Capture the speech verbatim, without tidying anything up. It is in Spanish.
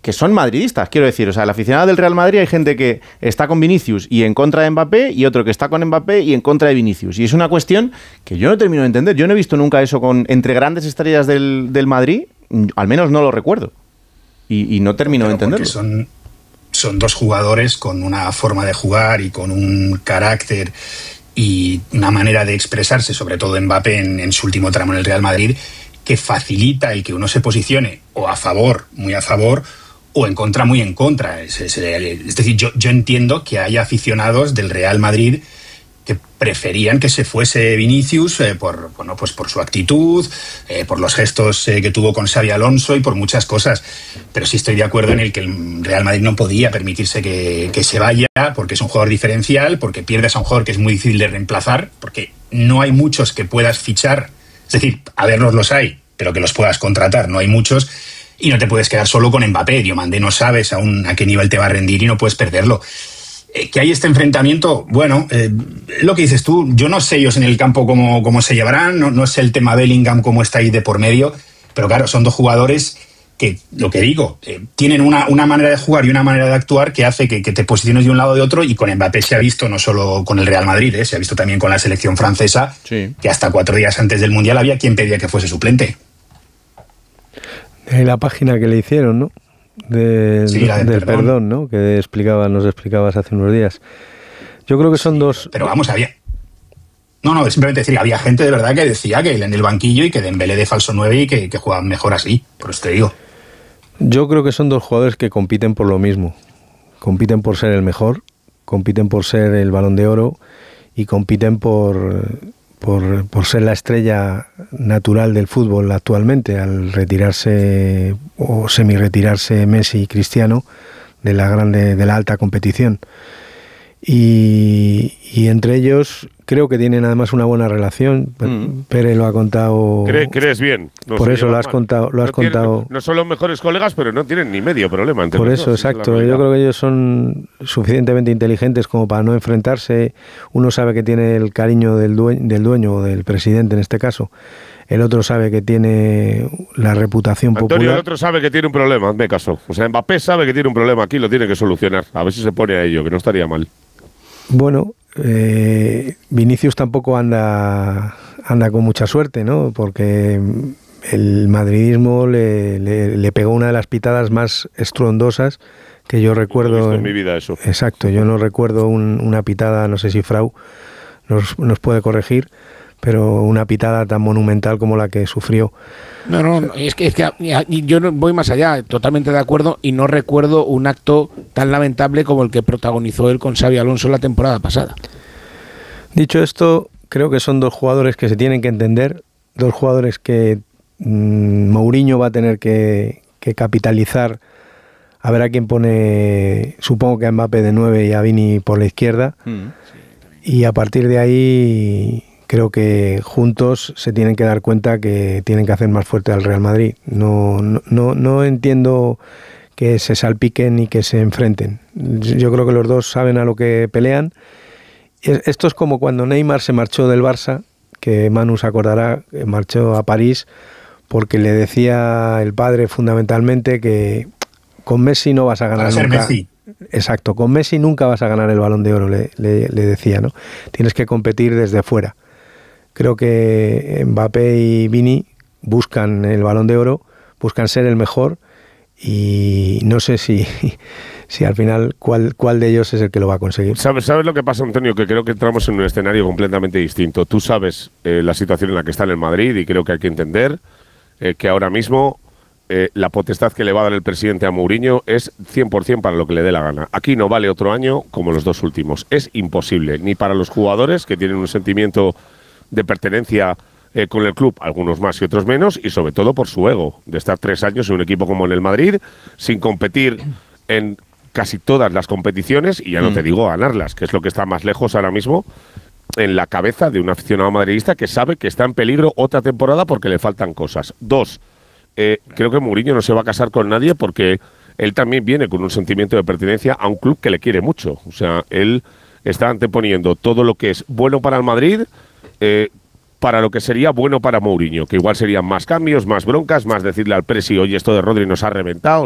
que son madridistas, quiero decir. O sea, el aficionado del Real Madrid hay gente que está con Vinicius y en contra de Mbappé y otro que está con Mbappé y en contra de Vinicius. Y es una cuestión que yo no termino de entender. Yo no he visto nunca eso con entre grandes estrellas del, del Madrid, al menos no lo recuerdo. Y, y no termino Pero de entenderlo. Son, son dos jugadores con una forma de jugar y con un carácter y una manera de expresarse, sobre todo Mbappé en, en su último tramo en el Real Madrid, que facilita el que uno se posicione o a favor, muy a favor, o en contra, muy en contra. Es, es, es decir, yo, yo entiendo que hay aficionados del Real Madrid que preferían que se fuese Vinicius eh, por, bueno, pues por su actitud, eh, por los gestos eh, que tuvo con Xabi Alonso y por muchas cosas. Pero sí estoy de acuerdo en el que el Real Madrid no podía permitirse que, que se vaya, porque es un jugador diferencial, porque pierdes a un jugador que es muy difícil de reemplazar, porque no hay muchos que puedas fichar. Es decir, a verlos los hay, pero que los puedas contratar, no hay muchos. Y no te puedes quedar solo con Mbappé. Diomandé no sabes aún a qué nivel te va a rendir y no puedes perderlo. Eh, que hay este enfrentamiento, bueno, eh, lo que dices tú, yo no sé ellos en el campo cómo, cómo se llevarán, no, no sé el tema Bellingham cómo está ahí de por medio, pero claro, son dos jugadores que, lo que digo, eh, tienen una, una manera de jugar y una manera de actuar que hace que, que te posiciones de un lado o de otro, y con Mbappé se ha visto no solo con el Real Madrid, eh, se ha visto también con la selección francesa, sí. Que hasta cuatro días antes del Mundial había quien pedía que fuese suplente. En la página que le hicieron, ¿no? De, sí, la del, del perdón. perdón, ¿no? Que explicaba, nos explicabas hace unos días. Yo creo que son sí, dos... Pero vamos, había... No, no, simplemente decir, había gente de verdad que decía que en el banquillo y que Dembélé de falso nueve y que, que jugaban mejor así, por eso te digo. Yo creo que son dos jugadores que compiten por lo mismo. Compiten por ser el mejor, compiten por ser el Balón de Oro y compiten por... Por, por ser la estrella natural del fútbol actualmente, al retirarse o semi-retirarse Messi y Cristiano de la grande, de la alta competición. Y, y entre ellos creo que tienen además una buena relación. Mm. Pérez lo ha contado. ¿Crees, crees bien? No por eso lo has mal. contado. Lo has no, tienen, contado. No son los mejores colegas, pero no tienen ni medio problema. Entre por los eso, dos, exacto. Yo creo que ellos son suficientemente inteligentes como para no enfrentarse. Uno sabe que tiene el cariño del dueño, del dueño o del presidente en este caso. El otro sabe que tiene la reputación Antonio, popular. El otro sabe que tiene un problema, hazme caso. O sea, Mbappé sabe que tiene un problema aquí, lo tiene que solucionar. A ver si se pone a ello, que no estaría mal. Bueno, eh, Vinicius tampoco anda anda con mucha suerte, ¿no? Porque el madridismo le, le, le pegó una de las pitadas más estruendosas que yo recuerdo. No he visto en mi vida eso. Exacto, yo no recuerdo un, una pitada, no sé si Frau nos, nos puede corregir, pero una pitada tan monumental como la que sufrió. No, no, no es que, es que yo voy más allá, totalmente de acuerdo, y no recuerdo un acto tan lamentable como el que protagonizó él con Xabi Alonso la temporada pasada. Dicho esto, creo que son dos jugadores que se tienen que entender, dos jugadores que mmm, Mourinho va a tener que, que capitalizar, a ver a quién pone, supongo que a Mbappé de nueve y a Vini por la izquierda, mm. y a partir de ahí... Creo que juntos se tienen que dar cuenta que tienen que hacer más fuerte al Real Madrid. No, no, no, no entiendo que se salpiquen ni que se enfrenten. Yo creo que los dos saben a lo que pelean. Esto es como cuando Neymar se marchó del Barça, que Manu se acordará, que marchó a París, porque le decía el padre fundamentalmente que con Messi no vas a ganar Para nunca. Ser Messi. Exacto, con Messi nunca vas a ganar el Balón de Oro, le, le, le decía, ¿no? Tienes que competir desde fuera. Creo que Mbappé y Vini buscan el Balón de Oro, buscan ser el mejor y no sé si, si al final cuál, cuál de ellos es el que lo va a conseguir. ¿Sabes, ¿Sabes lo que pasa, Antonio? Que creo que entramos en un escenario completamente distinto. Tú sabes eh, la situación en la que está en el Madrid y creo que hay que entender eh, que ahora mismo eh, la potestad que le va a dar el presidente a Mourinho es cien por ciento para lo que le dé la gana. Aquí no vale otro año como los dos últimos. Es imposible, ni para los jugadores que tienen un sentimiento de pertenencia eh, con el club, algunos más y otros menos, y sobre todo por su ego, de estar tres años en un equipo como en el Madrid, sin competir en casi todas las competiciones, y ya no mm. te digo ganarlas, que es lo que está más lejos ahora mismo en la cabeza de un aficionado madridista que sabe que está en peligro otra temporada porque le faltan cosas. Dos, eh, creo que Mourinho no se va a casar con nadie porque él también viene con un sentimiento de pertenencia a un club que le quiere mucho. O sea, él está anteponiendo todo lo que es bueno para el Madrid Eh, para lo que sería bueno para Mourinho, que igual serían más cambios, más broncas, más decirle al Presi, oye, esto de Rodri nos ha reventado.